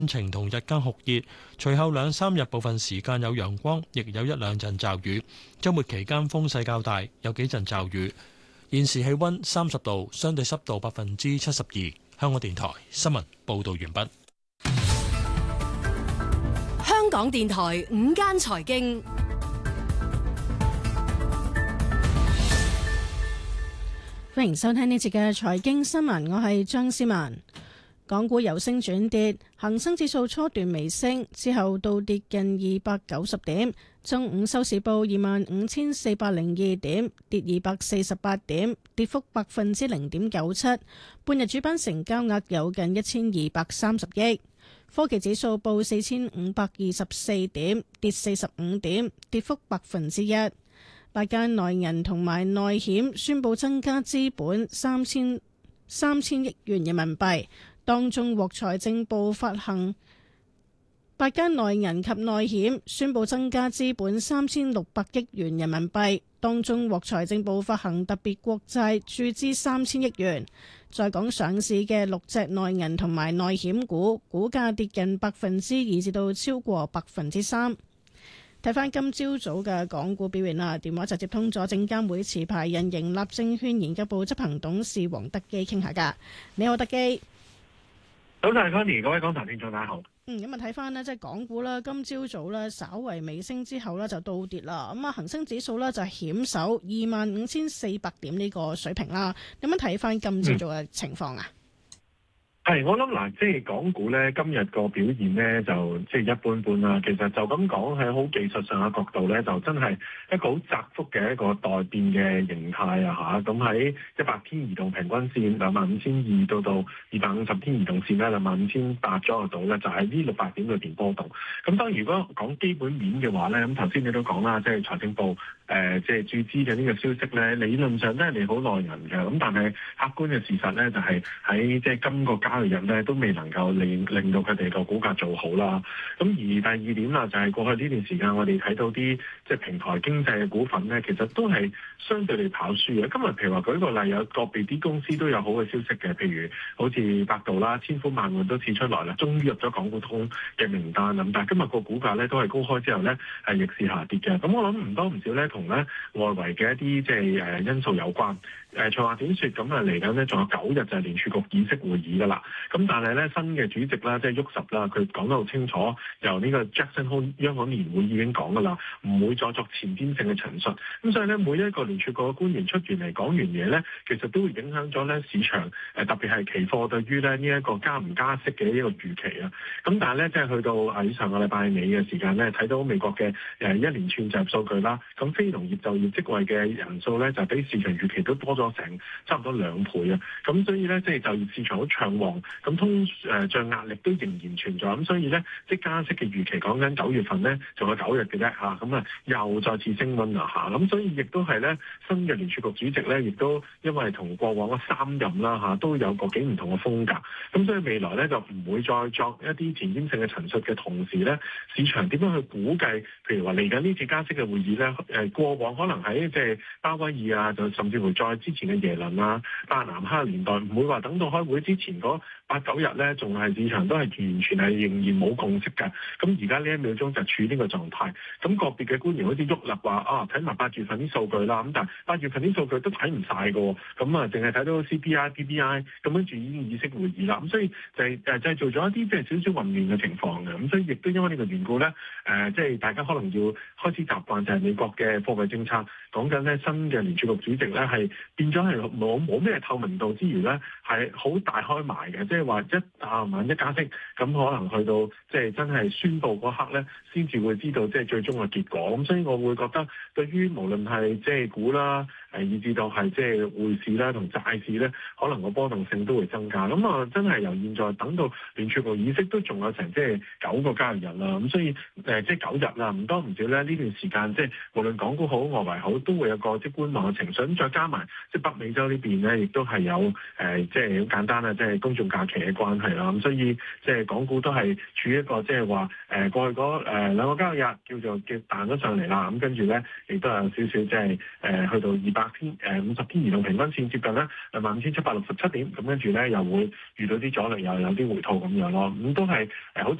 晴同日間酷熱，隨後兩三日部分時間有陽光，亦有一兩陣驟雨。週末期間風勢較大，有幾陣驟雨。現時氣溫30度，相對濕度72%。香港電台新聞報道完畢。 香港電台午間財經， 歡迎收聽呢節嘅財經新聞，我係張思文。港股由升轉跌，恒生指數初段微升，之後倒跌近290點，中午收市報25,402點，跌248點，跌幅0.97%。半日主板成交額有近1230億。科技指數報4524點，跌45點，跌幅1%。8間內銀同埋內險宣布增加資本3000億元人民幣。當中獲財政部發行8間內銀及內險宣布增加資本3600億元人民幣，當中獲財政部發行特別國債注資3000億元。在港上市嘅6隻內銀同埋內險股，股價跌近2%至到超過3%。睇翻今朝早嘅港股表現啦，電話就接通咗證監會持牌人盈立證券研究部執行董事黃德基傾下㗎。你好，德基。 早晨 Connie， 各位港台聽眾大家好。 咁啊睇翻呢，即係港股啦，今朝早咧稍為微升之後呢，就倒跌啦。咁啊，恒生指數呢，就險守25,400點呢個水平啦。點樣睇翻今朝早嘅情況啊？ 係，我諗嗱，即係港股咧，今日個表現咧就即係一般般啦。其實就咁講，喺好技術上嘅角度咧，就真係一個好窄幅嘅一個待變嘅形態啊嚇。咁喺100天移動平均線25,200到250天移動線咧25,800左右度咧，就喺呢600點裏邊波動。咁當然如果講基本面嘅話咧，咁頭先你都講啦，即係財政部即係注資嘅呢個消息咧，理論上都係利好內銀嘅。咁但係客觀嘅事實咧，就係喺即係今個交易日咧都未能夠令到佢哋個股價做好啦。咁而第二點啦，就係過去呢段時間我哋睇到啲即係平台經濟嘅股份咧，其實都係相對地跑輸嘅。今日譬如話舉個例，有個別啲公司都有好嘅消息嘅，譬如好似百度啦，千呼萬喚都試出來啦，終於入咗港股通嘅名單啦。但係今日個股價咧都係高開之後咧係逆市下跌嘅。咁我諗唔多唔少咧同咧外圍嘅一啲即係因素有關。長話短説，咁啊嚟緊咧仲有9日就係聯儲局議息會議㗎啦。咁但係咧新嘅主席啦，即係沃什啦，佢講得好清楚，由呢個 Jackson Hole 央行年會已經講㗎啦，唔會再作前瞻性嘅陳述。咁所以咧，每一個聯儲局嘅官員出完嚟講完嘢咧，其實都會影響咗咧市場特別係期貨對於咧呢一個加唔加息嘅一個預期啊。咁但係咧，即係去到喺上個禮拜尾嘅時間咧，睇到美國嘅一連串就業數據啦，咁非農業就業職位嘅人數咧就比市場預期都多咗成差唔多2倍啊。咁所以咧，即係就業市場好暢旺。咁通脹壓力都仍然存在，咁所以咧，即係加息嘅預期講緊9月份咧，仲有9日嘅啫嚇，咁啊又再次升溫啦嚇，咁所以亦都係咧新嘅聯儲局主席咧，亦都因為同過往嗰3任啦嚇，都有個幾唔同嘅風格，咁所以未來咧就唔會再作一啲前瞻性嘅陳述嘅同時咧，市場點樣去估計？譬如話嚟緊呢次加息嘅會議咧，過往可能喺即係鮑威爾啊，就甚至乎再之前嘅耶倫啊、伯南克年代，唔會話等到開會之前嗰8-9日咧，仲係市場都係完全係仍然冇共識嘅。咁而家呢1秒鐘就處呢個狀態。咁個別嘅官員好似沃立話啊，睇埋8月份啲數據啦。咁但係8月份啲數據都睇唔晒嘅喎。咁啊，淨係睇到 CPI、PPI，咁跟住已經議息會議啦。咁所以就係製造咗一啲即係少少混亂嘅情況嘅。咁所以亦都因為呢個緣故咧，即係大家可能要開始習慣就係美國嘅貨幣政策。講緊咧新嘅聯儲局主席咧係變咗係冇咩透明度之餘咧係好大開埋嘅，即係話萬一加息，咁可能去到即係真係宣佈嗰刻咧，先至會知道即係最終嘅結果。咁所以我會覺得對於無論係即係股啦，以至到係即係匯市啦同債市咧，可能個波動性都會增加。咁啊，真係由現在等到聯儲局議息都仲有成即係9個交易日啦。咁所以即係9日啦，唔多唔少咧呢段時間，即係無論港股好外圍好，都會有個即係觀望嘅情緒。咁再加埋即係北美洲呢邊咧，亦都係有即係好簡單啦，即係公眾假期嘅關係啦。咁所以即係港股都係處於一個即係話過去嗰2個交易日叫彈咗上嚟啦。咁跟住咧亦都有少少即係去到 50天移動平均線接近咧25767點，咁跟住咧又會遇到啲阻力，又有啲回吐咁樣咯，咁都係好